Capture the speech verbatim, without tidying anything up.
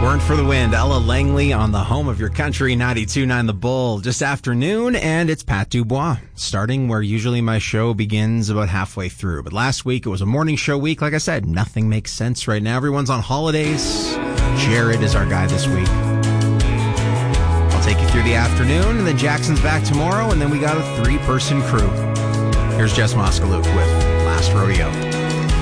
Weren't for the Wind, Ella Langley on the home of your country, ninety-two point nine The Bull. Just afternoon, and it's Pat Dubois, starting where usually my show begins about halfway through. But last week, it was a morning show week. Like I said, nothing makes sense right now. Everyone's on holidays. Jared is our guy this week. I'll take you through the afternoon, and then Jackson's back tomorrow, and then we got a three-person crew. Here's Jess Moskaluk with Last Rodeo.